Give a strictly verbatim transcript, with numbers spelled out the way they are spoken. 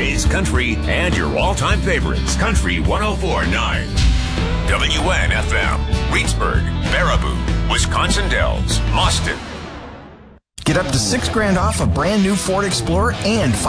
today's country and your all-time favorites. Country one oh four point nine. W N F M. Reedsburg, Baraboo, Wisconsin Dells, Mauston. Get up to six grand off a brand new Ford Explorer and